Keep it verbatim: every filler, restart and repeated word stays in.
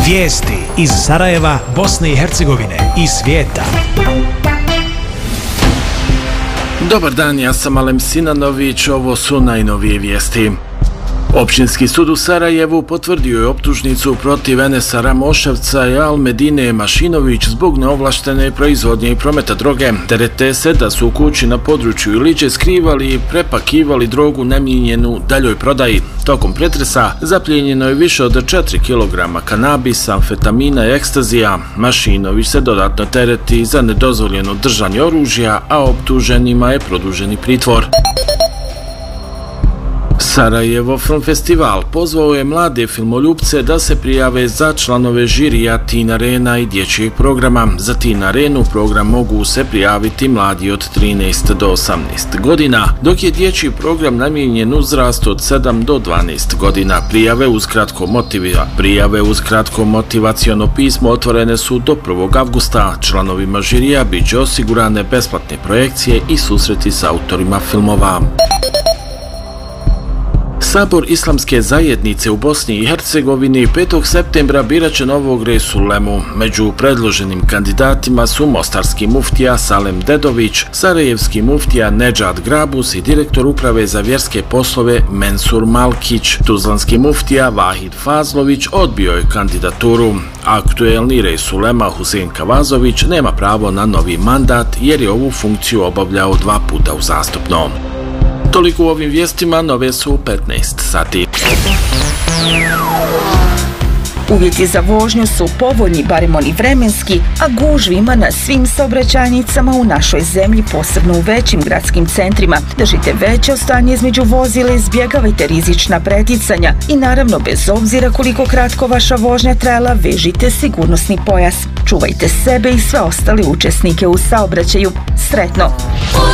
Vijesti iz Sarajeva, Bosne i Hercegovine i svijeta. Dobar dan, ja sam Alem Sinanović, ovo su najnovije vijesti. Općinski sud u Sarajevu potvrdio je optužnicu protiv Enesa Ramoševca i Almedine Mašinović zbog neovlaštene proizvodnje i prometa droge. Terete se da su u kući na području Iliće skrivali i prepakivali drogu namijenjenu daljoj prodaji. Tokom pretresa zaplijenjeno je više od četiri kilograma kanabisa, amfetamina i ekstazija. Mašinović se dodatno tereti za nedozvoljeno držanje oružja, a optuženima je produženi pritvor. Sarajevo Film Festival pozvao je mlade filmoljupce da se prijave za članove žirija Teen Arena i dječjeg programa. Za Teen Arenu program mogu se prijaviti mladi od trinaest do osamnaest godina, dok je dječji program namijenjen uzrastu od sedam do dvanaest godina. Prijave uz kratko motiva. Prijave uz kratko motivaciono pismo otvorene su do prvog avgusta. Članovima žirija bit će osigurane besplatne projekcije i susreti s autorima filmova. Sabor Islamske zajednice u Bosni i Hercegovini petog septembra birat će novog Resulemu. Među predloženim kandidatima su mostarski muftija Salem Dedović, sarajevski muftija Nedžad Grabus i direktor uprave za vjerske poslove Mensur Malkić. Tuzlanski muftija Vahid Fazlović odbio je kandidaturu. Aktuelni Resulema Husein Kavazović nema pravo na novi mandat jer je ovu funkciju obavljao dva puta uzastopno. Toliko u ovim vijestima, nove su u petnaest sati. Uvjeti za vožnju su povoljni, barem oni vremenski, a gužvi ima na svim saobraćajnicama u našoj zemlji, posebno u većim gradskim centrima. Držite veće stanje između vozila, izbjegavajte rizična preticanja i naravno, bez obzira koliko kratko vaša vožnja trajala, vežite sigurnosni pojas. Čuvajte sebe i sve ostale učesnike u saobraćaju. Sretno!